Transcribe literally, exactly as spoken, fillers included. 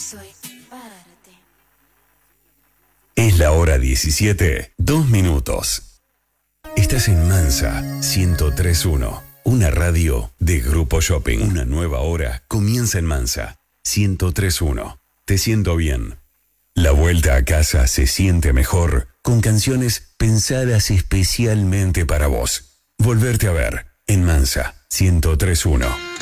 soy parte. Es la hora diecisiete, dos minutos. Estás en Mansa ciento tres punto uno, una radio de Grupo Shopping. Una nueva hora comienza en Mansa ciento tres punto uno. Te siento bien. La vuelta a casa se siente mejor con canciones pensadas especialmente para vos. Volverte a ver en Mansa ciento tres punto uno.